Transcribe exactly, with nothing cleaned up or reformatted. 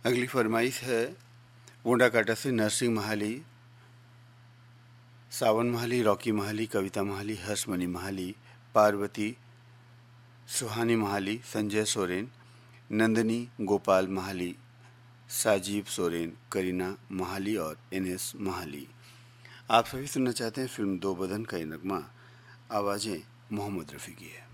अगली फरमाइश है वोंडाकाटा से नरसिंह महाली, सावन महाली, रॉकी महाली, कविता महाली, हर्षमणि महाली, पार्वती, सुहानी महाली, संजय सोरेन, नंदनी गोपाल महाली, साजीब सोरेन, करीना महाली और एन एस महाली। आप सभी सुनना चाहते हैं फिल्म दो बदन का ये नगमा, आवाज़ें मोहम्मद रफ़ी की है।